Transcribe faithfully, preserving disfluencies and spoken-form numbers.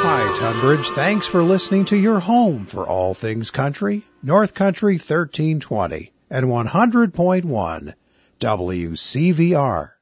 Hi, Tunbridge. Thanks for listening to your home for all things country, North Country thirteen twenty and one hundred point one W C V R.